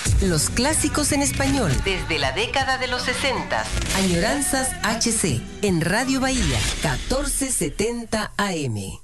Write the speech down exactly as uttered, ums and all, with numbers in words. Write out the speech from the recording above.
Los clásicos en español desde la década de los sesenta. Añoranzas H C en Radio Bahía, catorce setenta A M.